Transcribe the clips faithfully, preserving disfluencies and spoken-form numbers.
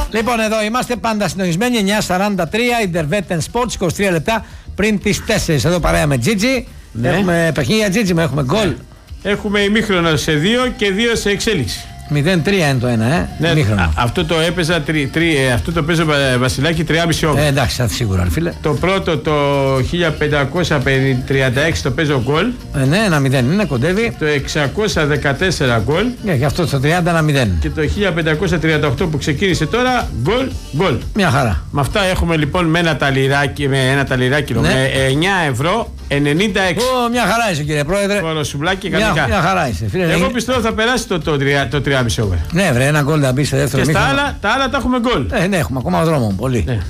Λοιπόν, εδώ είμαστε πάντα συντονισμένοι. εννιά σαράντα τρία Intervet Sports, είκοσι τρία λεπτά πριν τις τέσσερις. Εδώ παρέα με Τζίτζι. Ναι. Έχουμε παιχνίδια Τζίτζι, έχουμε γκολ. Ναι. Έχουμε ημίχρονο σε δύο και δύο σε εξέλιξη. μηδέν τρία είναι το ένα, ε. Ναι, α, αυτό το έπαιζα, τρι, τρι, αυτό το παίζω Βασιλάκη τριάμισι ώρα. Ε, εντάξει, σίγουρα, φίλε. Το πρώτο το χίλια πεντακόσια τριάντα έξι το παίζω γκολ. Ε, ναι, ένα μηδέν είναι, κοντεύει. Το εξακόσια δεκατέσσερα γκολ. Ναι, και αυτό το τριάντα ένα μηδέν. Και το χίλια πεντακόσια τριάντα οκτώ που ξεκίνησε τώρα, γκολ, γκολ. Μια χαρά. Με αυτά έχουμε λοιπόν με ένα ταλιράκι, με ένα ταλιράκι, ναι. Με εννιά ευρώ ενενήντα έξι. Ω, μια χαρά είσαι, κύριε Πρόεδρε. Φοροσουμπλάκι, μια, μια χαρά είσαι. Φίλε, εγώ πιστεύω θα περάσει το, το, το τριάμισι over. Ναι, βρε, ένα γκολ να μπει σε δεύτερο μήχρονο. Και στα άλλα, τα άλλα τα έχουμε γκολ. Ε, ναι, έχουμε ακόμα δρόμο. Πολύ. Ναι.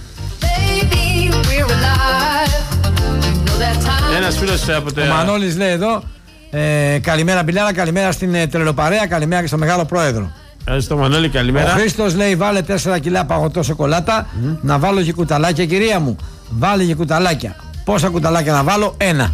Ένας φίλος από το. Ο Μανώλης λέει εδώ. Ε, καλημέρα, Μπιλάρα, καλημέρα στην ε, τρελοπαρέα, καλημέρα και στο μεγάλο πρόεδρο. Ευχαριστώ, Μανώλη, καλημέρα. Ο Χρήστος λέει: βάλε τέσσερα κιλά παγωτό σοκολάτα, mm. να βάλω και κουταλάκια, κυρία μου. Βάλε και κουταλάκια. Πόσα κουταλάκια να βάλω? Ένα.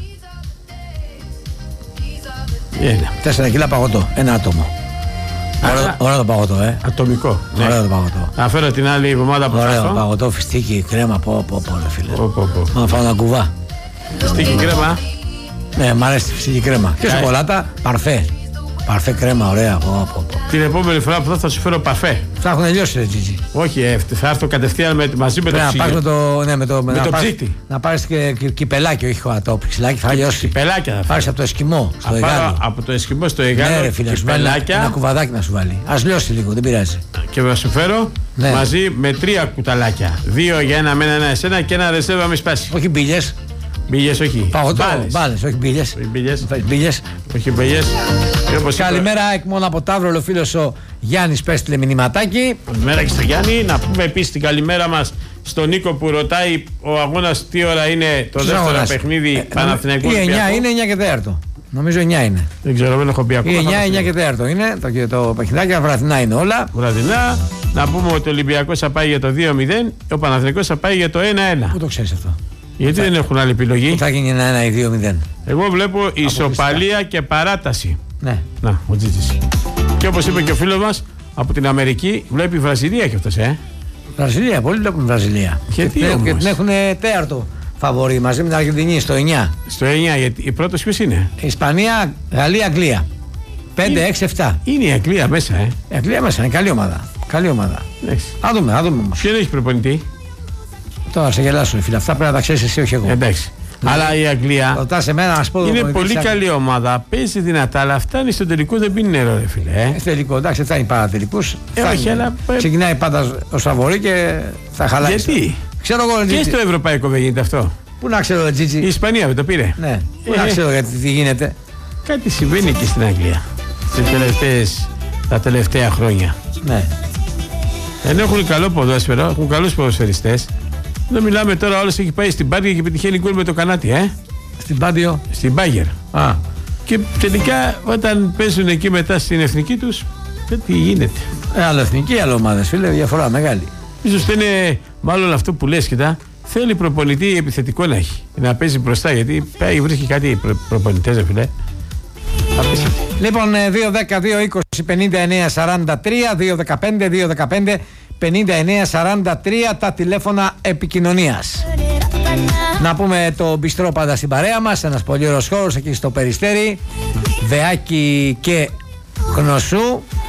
Ένα. τέσσερα κιλά παγωτό. Ένα άτομο. Ωραίο, ωραίο το παγωτό, ε. Ατομικό. Ωραίο ναι. το παγωτό. Θα φέρω την άλλη εβδομάδα που θα Ωραίο παγωτό, φιστίκι, κρέμα. Πω, πω, πω, ρε φίλε. Πω, πω, πω. Να φάω ένα κουβά. Φιστίκι, κρέμα. Ναι, μ' αρέσει τη φιστίκι κρέμα. Και σοκολάτα, παρφέ. Παρφέ κρέμα, ωραία. Πω, πω, πω. Την επόμενη φορά που θα, θα σου φέρω παρφέ. Θα έχουν τελειώσει, ρε Τζιτζι. Όχι, ε, θα έρθω κατευθείαν με, μαζί με το ψυγείο. Να πάρεις με το, ναι, με το, με με το να ψύκτη. Να πάρεις και κυπελάκι, όχι το ψηλάκι, θα λιώσει. Κυπελάκια θα πάρεις από το Εσκιμό στο Εγάλο. Από το Εσκιμό στο Εγάλο. Ναι, ρε φίλε, κυπελάκια. Ένα κουβαδάκι να σου βάλει. Ας λιώσει λίγο, δεν πειράζει. Και θα σου φέρω ναι. μαζί με τρία κουταλάκια. Δύο για ένα με ένα εσένα και ένα ρεζέρβα μη σπάσει. Όχι μπίλιες. Μπίλιες, όχι. Παγωτό, μπάλες, όχι μπίλιες. Μπίλιες. Όχι μπίλιες. Καλημέρα, εκ μόνο από Ταύρο, ο φίλος ο Γιάννης πέστειλε μηνυματάκι. Καλημέρα και στο Γιάννη. Να πούμε επίσης την καλημέρα μας στον Νίκο που ρωτάει ο αγώνας τι ώρα είναι το δεύτερο αγώνας. Παιχνίδι ε, Παναθηναϊκού. Ή εννιά είναι, εννιά και τέταρτο. Νομίζω εννιά είναι. Δεν ξέρω, δεν έχω πει ακόμα. Ή εννιά, εννιά και τέταρτο είναι. Το, το παιχνιδάκι βραδινά είναι όλα. Βραδινά. Να πούμε ότι ο Ολυμπιακός θα πάει για το δύο μηδέν και ο Παναθηναϊκός θα πάει για το ένα ένα. Πού το ξέρεις αυτό? Γιατί δεν έχουν άλλη επιλογή. Πού θα γίνει ένα ένα ή δύο μηδέν. Εγώ βλέπω ισοπαλία και παράταση. Ναι. Να, ο Τζίτζης. Και όπως είπε και ο φίλος μας από την Αμερική, βλέπει Βραζιλία και αυτός, ε. Βραζιλία, πολλοί βλέπουν Βραζιλία. Γιατί και, όμως? και την έχουν τέταρτο φαβορί μαζί με την Αργεντινή στο εννιά. Στο εννιά, γιατί η πρώτος ποιος είναι? Ισπανία, Γαλλία, Αγγλία. πέντε, έξι, επτά. Είναι η Αγγλία μέσα, ε. Η Αγγλία μέσα, είναι καλή ομάδα. Καλή ομάδα. Α δούμε, α δούμε όμως. Ποιον έχει προπονητή? Τώρα σε γελάσω, φίλε. Αυτά πρέπει να τα ξέρεις εσύ, όχι εγώ. Εντάξει. Δηλαδή, αλλά η Αγγλία ρωτάς εμένα, να πω, είναι πολύ καλή ομάδα. Παίζει δυνατά, αλλά φτάνει στο τελικό, δεν πίνει νερό, ρε φίλε. Ε. Τελικό, εντάξει, δεν φτάνει πάρα τελικούς. Ε, όχι, αλλά. Ξεκινάει πάντα ο Σαββορή και θα χαλάει. Γιατί? Ξέρω εγώ, και στο ευρωπαϊκό δεν γίνεται αυτό. Πού να ξέρω, Τζίτζι. Η Ισπανία με το πήρε. Ναι. Πού ε, να ξέρω γιατί τι γίνεται. Κάτι συμβαίνει και στην Αγγλία. Στις τελευταίες, τα τελευταία χρόνια. Ναι. Ενώ έχουν καλό ποδόσφαιρο, έχουν καλούς ποδοσφαιριστές. Δεν μιλάμε τώρα, όλος έχει πάει στην Μπάγκερ και πετυχαίνει γκολ με το κανάτι, ε. Στην Πάντιο. Στην Μπάγκερ. Α. Και τελικά όταν παίζουν εκεί μετά στην εθνική τους, τι γίνεται. Ε, άλλο εθνική, άλλο ομάδες, φίλε, διαφορά μεγάλη. Ίσως είναι μάλλον αυτό που λες, κοιτά. Θέλει προπονητή επιθετικό να έχει. Να παίζει μπροστά, γιατί πάει βρίσκει κάτι προ, προπονητές, φίλε. Λοιπόν, δύο δέκα δύο είκοσι πενήντα εννέα σαράντα τρία, δύο δεκαπέντε δύο δεκαπέντε πενήντα εννέα σαράντα τρία τα τηλέφωνα επικοινωνίας. Να πούμε το μπιστρό πάντα στην παρέα μας, ένας πολύ ωραίος χώρος εκεί στο Περιστέρι, Δεάκι και Γνωσού.